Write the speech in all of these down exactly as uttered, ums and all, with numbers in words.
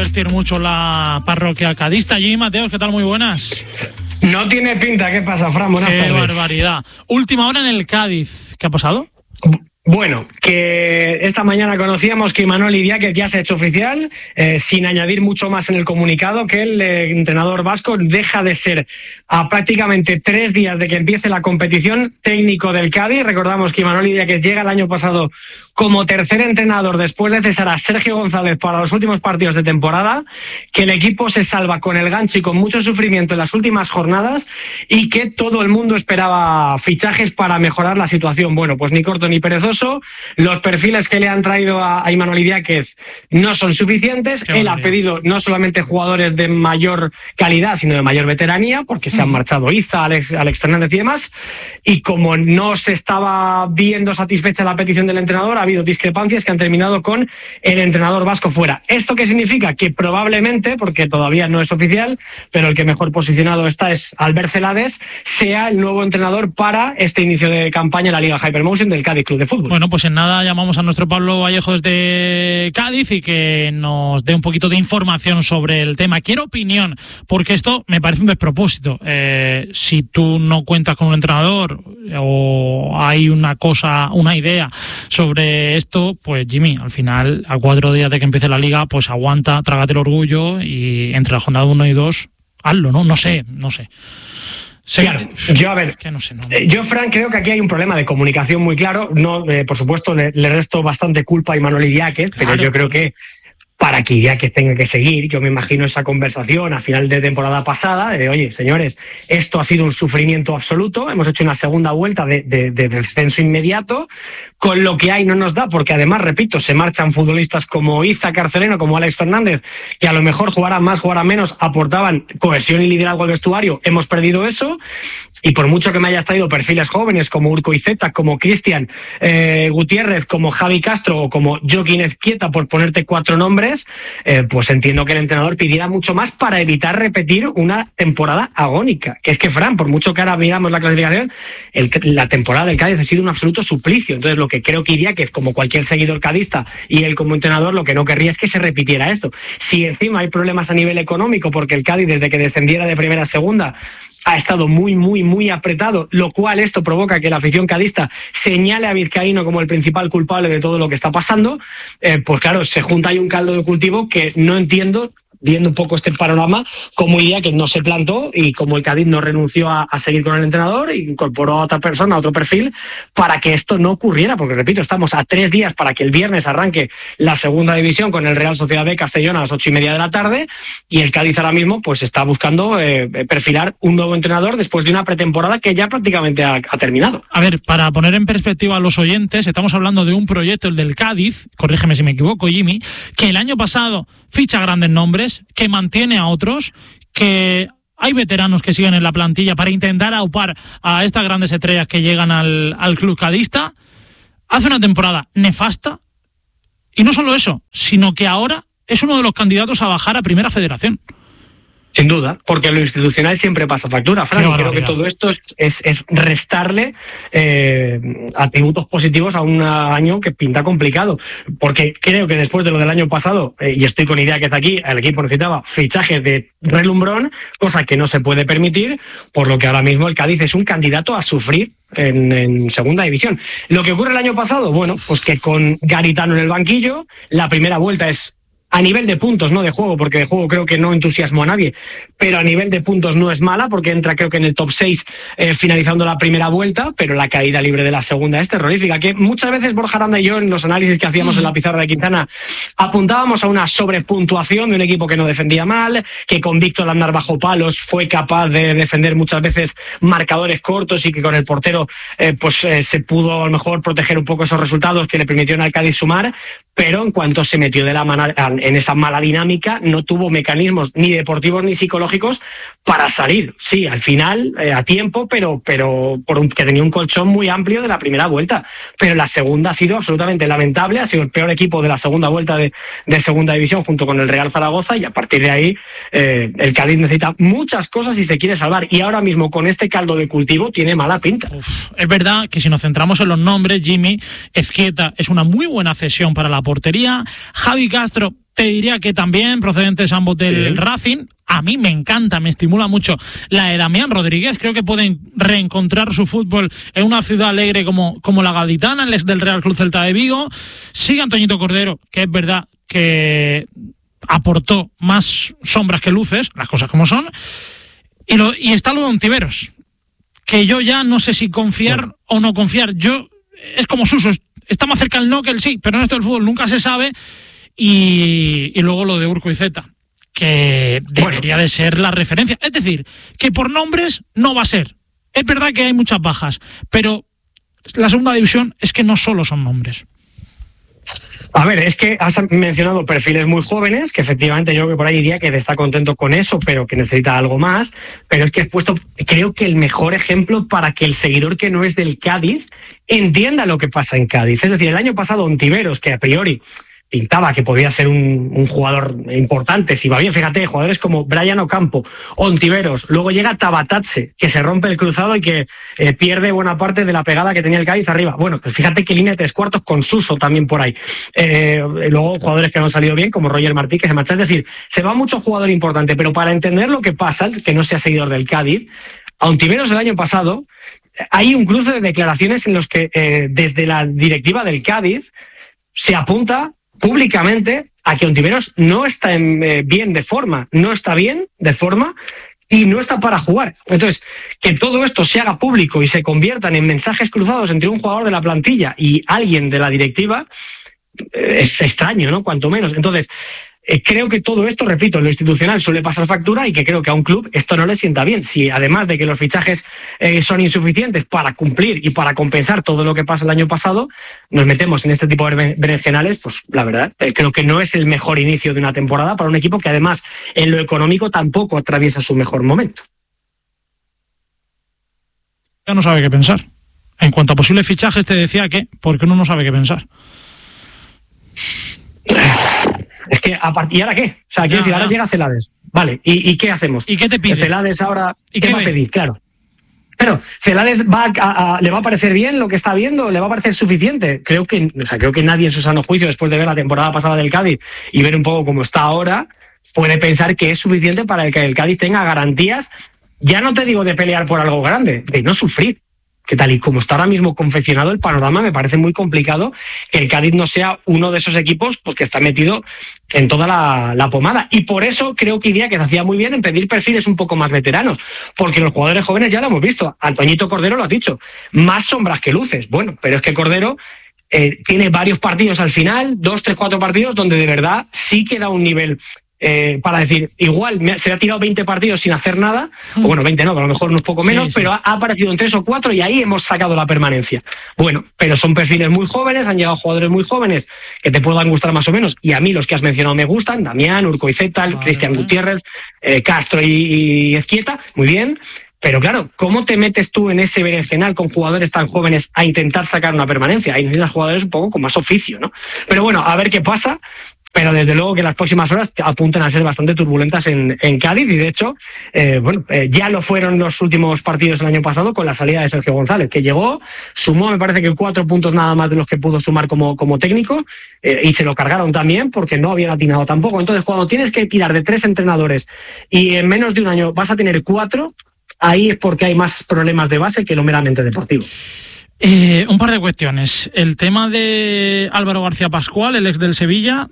revertir mucho la parroquia cadista. Allí, Mateos, ¿qué tal? Muy buenas. No tiene pinta. ¿Qué pasa, Fran? Buenas Qué tardes. barbaridad. Última hora en el Cádiz. ¿Qué ha pasado? Bueno, que esta mañana conocíamos que Imanol Idiáquez ya se ha hecho oficial, eh, sin añadir mucho más en el comunicado, que el eh, entrenador vasco deja de ser a prácticamente tres días de que empiece la competición técnico del Cádiz. Recordamos que Imanol Idiáquez llega el año pasado como tercer entrenador después de cesar a Sergio González para los últimos partidos de temporada, que el equipo se salva con el gancho y con mucho sufrimiento en las últimas jornadas y que todo el mundo esperaba fichajes para mejorar la situación. Bueno, pues ni corto ni perezoso. Los perfiles que le han traído a Imanol Idiáquez no son suficientes. Él ha pedido no solamente jugadores de mayor calidad, sino de mayor veteranía, porque se han marchado Iza, Alex, Alex Fernández y demás. Y como no se estaba viendo satisfecha la petición del entrenador, ha habido discrepancias que han terminado con el entrenador vasco fuera. ¿Esto qué significa? Que probablemente, porque todavía no es oficial, pero el que mejor posicionado está es Albert Celades, sea el nuevo entrenador para este inicio de campaña en la Liga Hypermotion del Cádiz Club de Fútbol. Bueno, pues en nada llamamos a nuestro Pablo Vallejo desde Cádiz y que nos dé un poquito de información sobre el tema. Quiero opinión, porque esto me parece un despropósito. Eh, si tú no cuentas con un entrenador o hay una cosa, una idea sobre esto, pues Jimmy, al final, a cuatro días de que empiece la Liga, pues aguanta, trágate el orgullo y entre la jornada uno y dos, hazlo, ¿no? No sé, no sé. Sí, claro, yo a ver, que no sé, no. yo Fran creo que aquí hay un problema de comunicación muy claro. No, eh, por supuesto le, le resto bastante culpa a Imanol Idiáquez, claro, pero yo creo que para que Idiáquez tenga que seguir, yo me imagino esa conversación a final de temporada pasada de oye, señores, esto ha sido un sufrimiento absoluto, hemos hecho una segunda vuelta de, de, de descenso inmediato, con lo que hay no nos da, porque además, repito, se marchan futbolistas como Iza Carceleno, como Alex Fernández, que a lo mejor jugarán más, jugarán menos, aportaban cohesión y liderazgo al vestuario, hemos perdido eso, y por mucho que me hayas traído perfiles jóvenes como Urko Izeta, como Cristian eh, Gutiérrez, como Javi Castro o como Joaquín Ezquieta, por ponerte cuatro nombres, Eh, pues entiendo que el entrenador pidiera mucho más para evitar repetir una temporada agónica. Que es que, Fran, por mucho que ahora miramos la clasificación, el, la temporada del Cádiz ha sido un absoluto suplicio. Entonces, lo que creo que Idiáquez, como cualquier seguidor cadista, y él como entrenador, lo que no querría es que se repitiera esto. Si encima hay problemas a nivel económico, porque el Cádiz, desde que descendiera de primera a segunda, ha estado muy, muy, muy apretado, lo cual esto provoca que la afición cadista señale a Vizcaíno como el principal culpable de todo lo que está pasando, eh, pues claro, se junta ahí un caldo de cultivo que no entiendo, viendo un poco este panorama, como Idiáquez no se plantó y como el Cádiz no renunció a, a seguir con el entrenador e incorporó a otra persona, a otro perfil, para que esto no ocurriera, porque repito, estamos a tres días para que el viernes arranque la segunda división con el Real Sociedad B Castellón a las ocho y media de la tarde, y el Cádiz ahora mismo pues está buscando eh, perfilar un nuevo entrenador después de una pretemporada que ya prácticamente ha, ha terminado. A ver, para poner en perspectiva a los oyentes, estamos hablando de un proyecto, el del Cádiz, corrígeme si me equivoco, Jimmy, que el año pasado ficha grandes nombres, que mantiene a otros, que hay veteranos que siguen en la plantilla para intentar aupar a estas grandes estrellas que llegan al, al club cadista. Hace una temporada nefasta y no solo eso, sino que ahora es uno de los candidatos a bajar a Primera Federación. Sin duda, porque lo institucional siempre pasa factura, Fran. Creo que todo esto es, es, es restarle eh, atributos positivos a un año que pinta complicado. Porque creo que después de lo del año pasado, eh, y estoy con Idiáquez aquí, el equipo necesitaba fichajes de relumbrón, cosa que no se puede permitir, por lo que ahora mismo el Cádiz es un candidato a sufrir En, en segunda división. Lo que ocurre el año pasado, bueno, pues que con Garitano en el banquillo, la primera vuelta es a nivel de puntos, no de juego, porque de juego creo que no entusiasmó a nadie, pero a nivel de puntos no es mala, porque entra creo que en el top seis eh, finalizando la primera vuelta, pero la caída libre de la segunda es terrorífica, que muchas veces Borja Aranda y yo en los análisis que hacíamos mm. en la pizarra de Quintana apuntábamos a una sobrepuntuación de un equipo que no defendía mal, que con Víctor andar bajo palos fue capaz de defender muchas veces marcadores cortos y que con el portero eh, pues eh, se pudo a lo mejor proteger un poco esos resultados que le permitieron al Cádiz sumar, pero en cuanto se metió de la mano en esa mala dinámica, no tuvo mecanismos ni deportivos ni psicológicos para salir. Sí, al final, eh, a tiempo, pero, pero por un, que tenía un colchón muy amplio de la primera vuelta. Pero la segunda ha sido absolutamente lamentable, ha sido el peor equipo de la segunda vuelta de, de segunda división junto con el Real Zaragoza, y a partir de ahí eh, el Cádiz necesita muchas cosas si se quiere salvar, y ahora mismo con este caldo de cultivo tiene mala pinta. Uf, es verdad que si nos centramos en los nombres, Jimmy, Ezquieta es una muy buena cesión para la portería, Javi Castro te diría que también procedentes ambos del sí. Racing. A mí me encanta, me estimula mucho la de Damián Rodríguez. Creo que pueden reencontrar su fútbol en una ciudad alegre como, como la gaditana, el ex del Real Club Celta de Vigo. Sigue Antoñito Cordero, que es verdad que aportó más sombras que luces, las cosas como son. Y, lo, y está lo de Ontiveros, que yo ya no sé si confiar bueno. o no confiar. Yo, es como Suso, está más cerca el no que el sí, pero en esto del fútbol nunca se sabe. Y, y luego lo de Urkoizeta, que debería de ser la referencia. Es decir, que por nombres no va a ser. Es verdad que hay muchas bajas, pero la segunda división es que no solo son nombres. A ver, es que has mencionado perfiles muy jóvenes, que efectivamente yo creo que por ahí diría que está contento con eso, pero que necesita algo más. Pero es que he puesto, creo que el mejor ejemplo para que el seguidor que no es del Cádiz entienda lo que pasa en Cádiz. Es decir, el año pasado Ontiveros, que a priori pintaba que podía ser un, un jugador importante, si va bien, fíjate, jugadores como Brian Ocampo, Ontiveros, luego llega Tabatatse, que se rompe el cruzado y que eh, pierde buena parte de la pegada que tenía el Cádiz arriba. Bueno, pues fíjate que línea de tres cuartos con Suso también por ahí. Eh, luego jugadores que no han salido bien, como Roger Martí, que se marcha. Es decir, se va mucho jugador importante, pero para entender lo que pasa, que no sea seguidor del Cádiz, a Ontiveros el año pasado hay un cruce de declaraciones en los que eh, desde la directiva del Cádiz se apunta públicamente a que Ontiveros no está en, eh, bien de forma, no está bien de forma y no está para jugar. Entonces, que todo esto se haga público y se conviertan en mensajes cruzados entre un jugador de la plantilla y alguien de la directiva eh, es extraño, ¿no? Cuanto menos. Entonces, eh, creo que todo esto, repito, en lo institucional suele pasar factura y que creo que a un club esto no le sienta bien. Si además de que los fichajes eh, son insuficientes para cumplir y para compensar todo lo que pasa el año pasado, nos metemos en este tipo de berenjenales, pues la verdad, eh, creo que no es el mejor inicio de una temporada para un equipo que además en lo económico tampoco atraviesa su mejor momento. Ya no sabe qué pensar. En cuanto a posibles fichajes te decía que, porque uno no sabe qué pensar. Es que, ¿y ahora qué? O sea, quiero decir, ahora llega Celades. Vale, ¿y, ¿y qué hacemos? ¿Y qué te pide? Celades ahora, ¿y qué, qué va a pedir? Claro. Pero, ¿Celades va a, a, le va a parecer bien lo que está viendo? ¿Le va a parecer suficiente? Creo que, o sea, creo que nadie en su sano juicio, después de ver la temporada pasada del Cádiz y ver un poco cómo está ahora, puede pensar que es suficiente para que el Cádiz tenga garantías, ya no te digo de pelear por algo grande, de no sufrir. Que tal y como está ahora mismo confeccionado el panorama, me parece muy complicado que el Cádiz no sea uno de esos equipos pues, que está metido en toda la, la pomada. Y por eso creo que Iría que se hacía muy bien en pedir perfiles un poco más veteranos, porque los jugadores jóvenes ya lo hemos visto. Antoñito Cordero lo has dicho, más sombras que luces. Bueno, pero es que Cordero eh, tiene varios partidos al final, dos, tres, cuatro partidos, donde de verdad sí queda un nivel... Eh, para decir, igual me, se ha tirado veinte partidos sin hacer nada, o bueno, veinte no, a lo mejor unos poco menos, sí, sí. pero ha, ha aparecido en tres o cuatro y ahí hemos sacado la permanencia. Bueno, pero son perfiles muy jóvenes, han llegado jugadores muy jóvenes que te puedan gustar más o menos, y a mí los que has mencionado me gustan, Damián, Urkoizeta, vale, Cristian vale. Gutiérrez, eh, Castro y, y Ezquieta, muy bien. Pero claro, ¿cómo te metes tú en ese berenjenal con jugadores tan jóvenes a intentar sacar una permanencia? Ahí necesitas jugadores un poco con más oficio, ¿no? Pero bueno, a ver qué pasa. Pero desde luego que las próximas horas apuntan a ser bastante turbulentas en, en Cádiz y de hecho, eh, bueno, eh, ya lo fueron los últimos partidos el año pasado con la salida de Sergio González, que llegó, sumó me parece que cuatro puntos nada más de los que pudo sumar como, como técnico eh, y se lo cargaron también porque no habían atinado tampoco. Entonces cuando tienes que tirar de tres entrenadores y en menos de un año vas a tener cuatro, ahí es porque hay más problemas de base que lo meramente deportivo. Eh, un par de cuestiones. El tema de Álvaro García Pascual, el ex del Sevilla,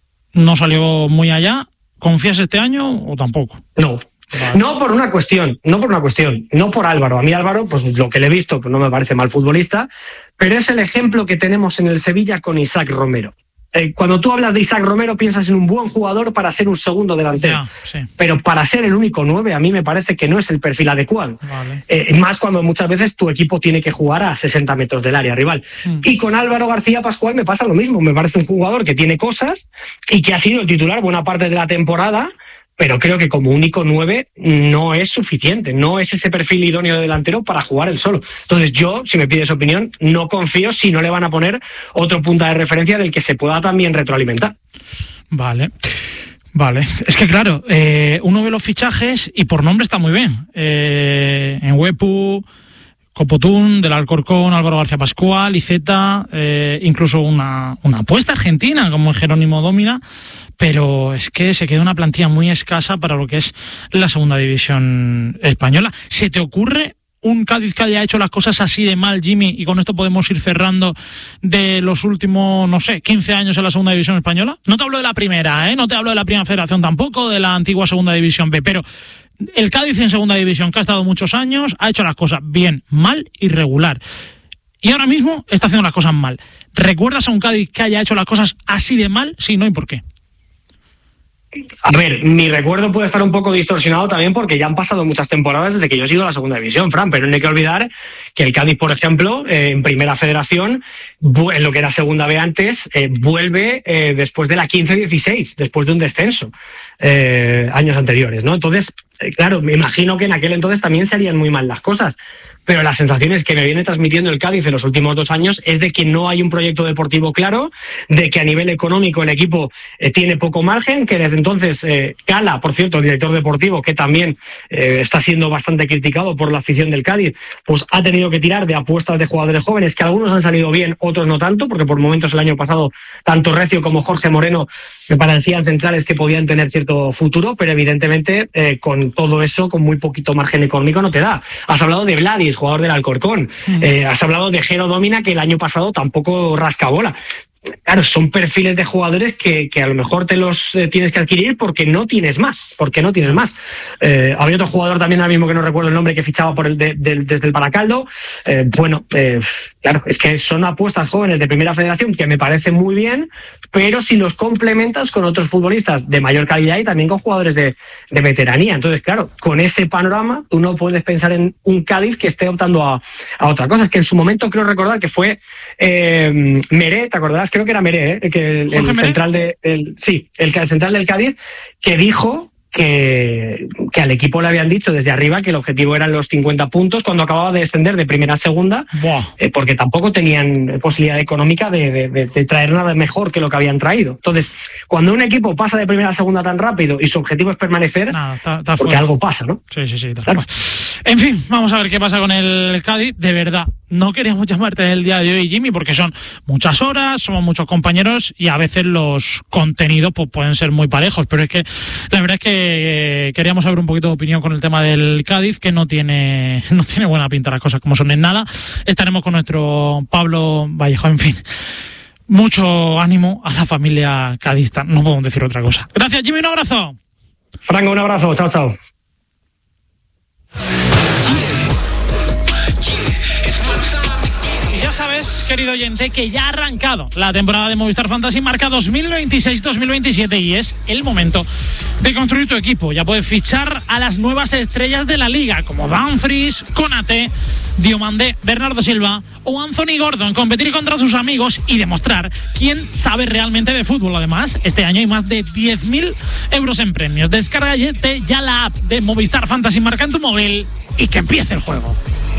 no salió muy allá. ¿Confías este año o tampoco? No. Vale. No por una cuestión, no por una cuestión, no por Álvaro. A mí Álvaro, pues lo que le he visto, pues no me parece mal futbolista, pero es el ejemplo que tenemos en el Sevilla con Isaac Romero. Eh, cuando tú hablas de Isaac Romero piensas en un buen jugador para ser un segundo delantero, yeah, sí. pero para ser el único nueve a mí me parece que no es el perfil adecuado. Vale. Eh, más cuando muchas veces tu equipo tiene que jugar a sesenta metros del área rival. Mm. Y con Álvaro García Pascual me pasa lo mismo, me parece un jugador que tiene cosas y que ha sido el titular buena parte de la temporada, pero creo que como único nueve no es suficiente, no es ese perfil idóneo de delantero para jugar él solo. Entonces yo, si me pides opinión, no confío si no le van a poner otro punta de referencia del que se pueda también retroalimentar. Vale, vale. Es que claro, eh, uno ve los fichajes y por nombre está muy bien. Eh, en Huepu, Copotún, del Alcorcón, Álvaro García Pascual, Iceta, eh, incluso una, una apuesta argentina como Jerónimo Dómina. pero es que se queda una plantilla muy escasa para lo que es la segunda división española. ¿Se te ocurre un Cádiz que haya hecho las cosas así de mal, Jimmy, y con esto podemos ir cerrando, de los últimos, no sé, quince años en la segunda división española? No te hablo de la primera, ¿eh? No te hablo de la primera federación tampoco, de la antigua segunda división B, pero el Cádiz en segunda división, que ha estado muchos años, ha hecho las cosas bien, mal y regular. Y ahora mismo está haciendo las cosas mal. ¿Recuerdas a un Cádiz que haya hecho las cosas así de mal? Sí, no, ¿y por qué? A ver, mi recuerdo puede estar un poco distorsionado también porque ya han pasado muchas temporadas desde que yo he sido a la segunda división, Fran, pero no hay que olvidar que el Cádiz, por ejemplo, eh, en primera federación, en lo que era segunda B antes, eh, vuelve eh, después de la quince dieciséis, después de un descenso eh, años anteriores, ¿no? Entonces, eh, claro, me imagino que en aquel entonces también se harían muy mal las cosas, pero las sensaciones que me viene transmitiendo el Cádiz en los últimos dos años es de que no hay un proyecto deportivo claro, de que a nivel económico el equipo eh, tiene poco margen, que desde entonces eh, Cala, por cierto, el director deportivo, que también eh, está siendo bastante criticado por la afición del Cádiz, pues ha tenido que tirar de apuestas de jugadores jóvenes, que algunos han salido bien, otros no tanto, porque por momentos el año pasado tanto Recio como Jorge Moreno me parecían centrales que podían tener cierto futuro, pero evidentemente eh, con todo eso, con muy poquito margen económico no te da. Has hablado de Vladis, jugador del Alcorcón, mm. eh, has hablado de Jero Domina, que el año pasado tampoco rasca bola. Claro, son perfiles de jugadores que, que a lo mejor te los eh, tienes que adquirir porque no tienes más, porque no tienes más. Eh, había otro jugador también ahora mismo que no recuerdo el nombre, que fichaba por el de, de, desde el Baracaldo. Eh, bueno, eh, claro, es que son apuestas jóvenes de primera federación que me parece muy bien, pero si los complementas con otros futbolistas de mayor calidad y también con jugadores de, de veteranía. Entonces, claro, con ese panorama tú no puedes pensar en un Cádiz que esté optando a, a otra cosa. Es que en su momento creo recordar que fue eh, Meré, ¿te acordarás? Creo que era Meré, ¿eh? que el, el central de, el, sí, el, el central del Cádiz, que dijo que, que al equipo le habían dicho desde arriba que el objetivo eran los cincuenta puntos cuando acababa de descender de primera a segunda, eh, porque tampoco tenían posibilidad económica de, de, de, de traer nada mejor que lo que habían traído. Entonces, cuando un equipo pasa de primera a segunda tan rápido y su objetivo es permanecer, no, está, está porque fuera. Algo pasa, ¿no? Sí, sí, sí. Claro. En fin, vamos a ver qué pasa con el Cádiz. De verdad, no queríamos llamarte el día de hoy, Jimmy, porque son muchas horas, somos muchos compañeros y a veces los contenidos pues, pueden ser muy parejos, pero es que la verdad es que eh, queríamos saber un poquito de opinión con el tema del Cádiz, que no tiene no tiene buena pinta las cosas como son en nada. Estaremos con nuestro Pablo Vallejo, en fin. Mucho ánimo a la familia cadista, no podemos decir otra cosa. Gracias, Jimmy, un abrazo. Franco, un abrazo, chao, chao. Ya sabes, querido oyente, que ya ha arrancado la temporada de Movistar Fantasy Marca dos mil veintiséis dos mil veintisiete y es el momento de construir tu equipo. Ya puedes fichar a las nuevas estrellas de la liga, como Dumfries, Konate, Diomandé, Bernardo Silva o Anthony Gordon, competir contra sus amigos y demostrar quién sabe realmente de fútbol. Además, este año hay más de diez mil euros en premios. Descárgate ya la app de Movistar Fantasy Marca en tu móvil y que empiece el juego.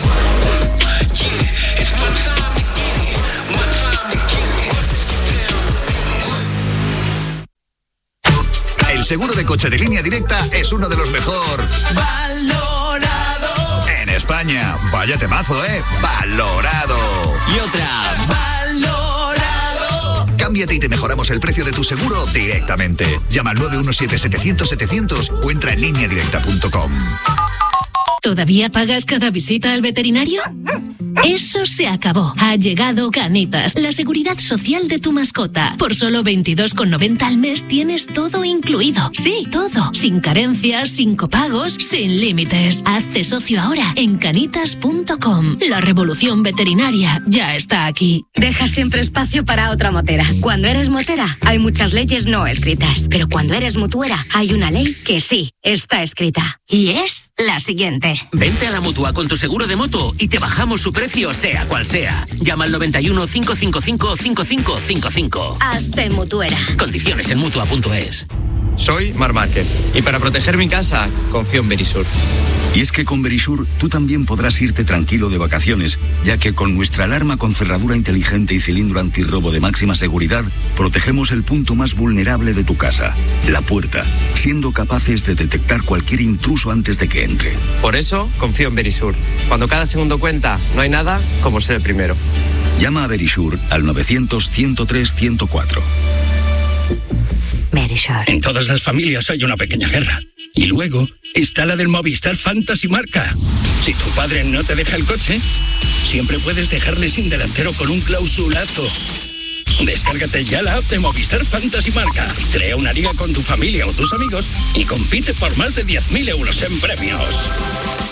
El seguro de coche de Línea Directa es uno de los mejor valorado en España. Vaya temazo, ¿eh? Valorado. Y otra, valorado. Cámbiate y te mejoramos el precio de tu seguro directamente. Llama al nueve uno siete, setecientos, setecientos o entra en línea directa punto com. ¿Todavía pagas cada visita al veterinario? Eso se acabó. Ha llegado Canitas, la seguridad social de tu mascota. Por solo veintidós con noventa al mes tienes todo incluido. Sí, todo. Sin carencias, sin copagos, sin límites. Hazte socio ahora en canitas punto com. La revolución veterinaria ya está aquí. Deja siempre espacio para otra motera. Cuando eres motera, hay muchas leyes no escritas. Pero cuando eres mutuera, hay una ley que sí está escrita. Y es la siguiente. Vente a la Mutua con tu seguro de moto y te bajamos su precio sea cual sea. Llama al noventa y uno, cinco cinco cinco, cinco cinco cinco cinco. Hazte mutuera. Condiciones en mutua punto es. Soy Marc Márquez y para proteger mi casa confío en Verisur. Y es que con Verisur tú también podrás irte tranquilo de vacaciones, ya que con nuestra alarma con cerradura inteligente y cilindro antirrobo de máxima seguridad, protegemos el punto más vulnerable de tu casa, la puerta, siendo capaces de detectar cualquier intruso antes de que entre. Por eso confío en Verisur. Cuando cada segundo cuenta, no hay nada como ser el primero. Llama a Verisur al novecientos, ciento tres, ciento cuatro. Verisure. En todas las familias hay una pequeña guerra. Y luego está la del Movistar Fantasy Marca. Si tu padre no te deja el coche, siempre puedes dejarle sin delantero con un clausulazo. Descárgate ya la app de Movistar Fantasy Marca. Crea una liga con tu familia o tus amigos y compite por más de diez mil euros en premios.